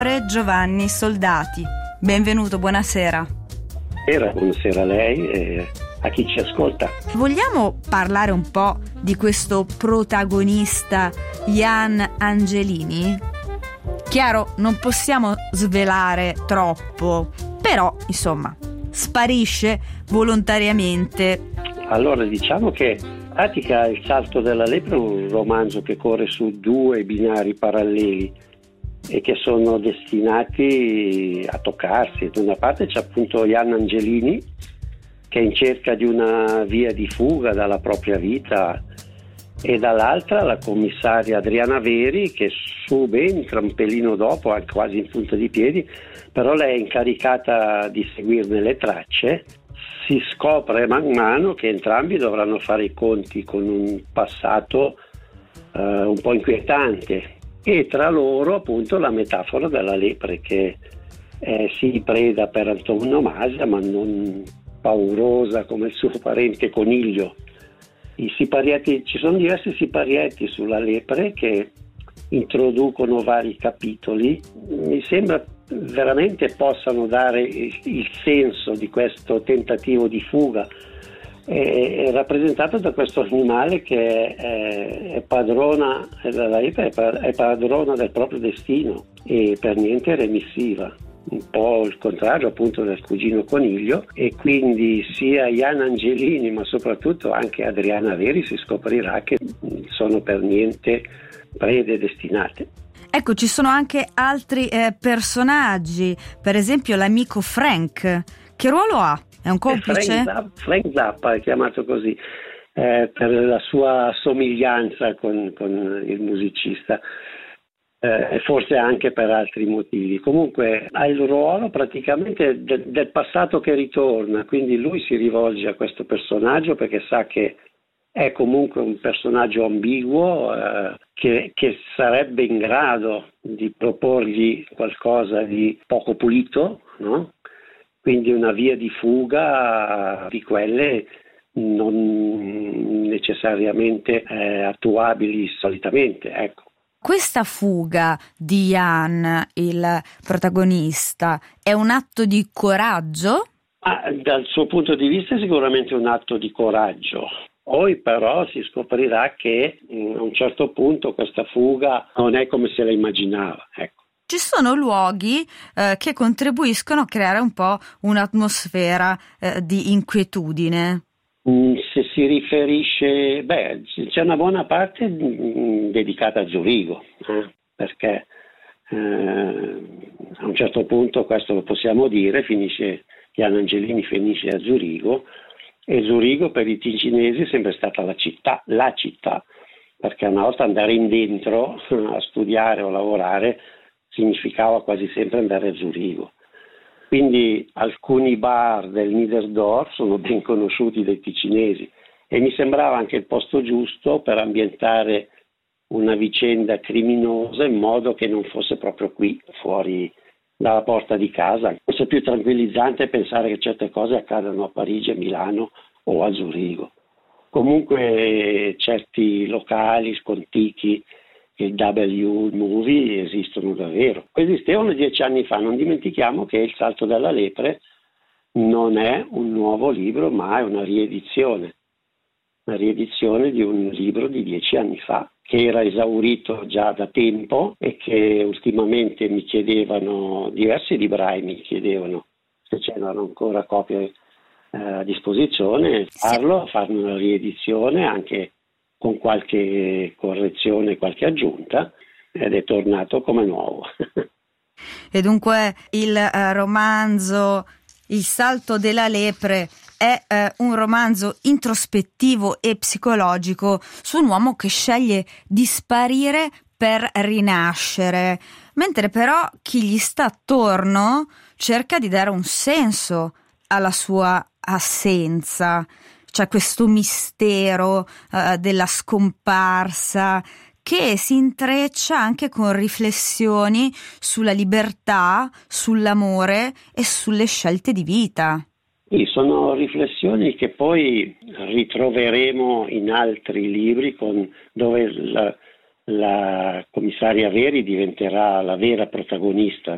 Giovanni Soldati. Benvenuto, buonasera. Buonasera a lei e a chi ci ascolta. Vogliamo parlare un po' di questo protagonista Jan Angelini? Chiaro, non possiamo svelare troppo, però insomma sparisce volontariamente. Allora diciamo che Pratica Il salto della lepre è un romanzo che corre su due binari paralleli e che sono destinati a toccarsi. Da una parte c'è appunto Jan Angelini, che è in cerca di una via di fuga dalla propria vita, e dall'altra la commissaria Adriana Veri, che subentra un pelino dopo, anche quasi in punta di piedi, però lei è incaricata di seguirne le tracce. Si scopre man mano che entrambi dovranno fare i conti con un passato un po' inquietante, e tra loro appunto la metafora della lepre, che è sì preda per antonomasia ma non paurosa come il suo parente coniglio. Ci sono diversi siparieti sulla lepre che introducono vari capitoli. Mi sembra veramente possano dare il senso di questo tentativo di fuga. È rappresentato da questo animale che è padrona della lepre, è padrona del proprio destino e per niente remissiva, un po' il contrario appunto del cugino coniglio, e quindi sia Jan Angelini ma soprattutto anche Adriana Veri si scoprirà che sono per niente prede destinate. Ecco, ci sono anche altri personaggi, per esempio l'amico Frank. Che ruolo ha? È un complice? Frank Zappa è chiamato così per la sua somiglianza con il musicista, e forse anche per altri motivi. Comunque ha il ruolo praticamente del passato che ritorna, quindi lui si rivolge a questo personaggio perché sa che è comunque un personaggio ambiguo, che sarebbe in grado di proporgli qualcosa di poco pulito, no? Quindi una via di fuga di quelle non necessariamente attuabili solitamente, ecco. Questa fuga di Jan, il protagonista, è un atto di coraggio? Dal suo punto di vista è sicuramente un atto di coraggio. Poi però si scoprirà che a un certo punto questa fuga non è come se la immaginava, ecco. Ci sono luoghi che contribuiscono a creare un po' un'atmosfera di inquietudine. Se si riferisce, c'è una buona parte dedicata a Zurigo, perché a un certo punto, questo lo possiamo dire, Jan Angelini finisce a Zurigo, e Zurigo per i ticinesi è sempre stata la città, perché una volta andare in dentro a studiare o lavorare significava quasi sempre andare a Zurigo. Quindi alcuni bar del Niederdorf sono ben conosciuti dai ticinesi e mi sembrava anche il posto giusto per ambientare una vicenda criminosa in modo che non fosse proprio qui, fuori dalla porta di casa. Forse è più tranquillizzante pensare che certe cose accadano a Parigi, a Milano o a Zurigo. Comunque certi locali scontichi, il W Movie, esistono davvero. Esistevano 10 anni fa. Non dimentichiamo che Il salto della lepre non è un nuovo libro, ma è una riedizione di un libro di 10 anni fa, che era esaurito già da tempo e che ultimamente diversi librai mi chiedevano se c'erano ancora copie a disposizione, farne una riedizione anche con qualche correzione, qualche aggiunta, ed è tornato come nuovo. E dunque il romanzo Il salto della lepre è un romanzo introspettivo e psicologico su un uomo che sceglie di sparire per rinascere, mentre però chi gli sta attorno cerca di dare un senso alla sua assenza. C'è questo mistero della scomparsa che si intreccia anche con riflessioni sulla libertà, sull'amore e sulle scelte di vita. Sì, sono riflessioni che poi ritroveremo in altri libri dove la commissaria Veri diventerà la vera protagonista